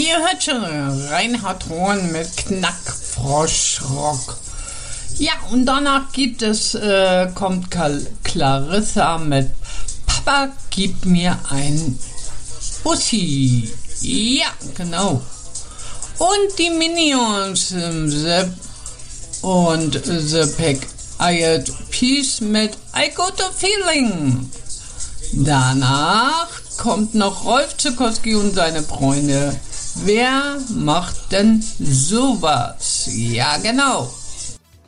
Ihr hört schon Reinhard Horn mit Knackfroschrock. Ja, und danach kommt Clarissa mit Papa, gib mir ein Bussi. Ja, genau. Und die Minions The Pack Eyed Peace mit I Got a Feeling. Danach kommt noch Rolf Zuckowski und seine Freunde. Wer macht denn sowas? Ja, genau.